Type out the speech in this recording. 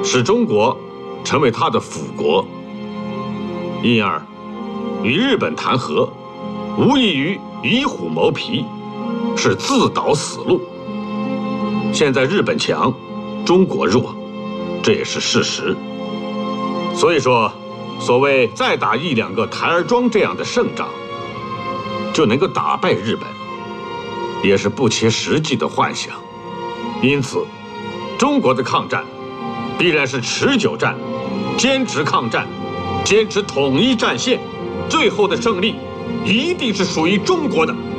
使中国成为他的辅国，因而与日本谈和，无异于以虎谋皮，是自导死路。现在日本强，中国弱，这也是事实。所以说，所谓再打1、2个台儿庄这样的胜仗，就能够打败日本，也是不切实际的幻想。因此，中国的抗战必然是持久战，坚持抗战，坚持统一战线，最后的胜利一定是属于中国的。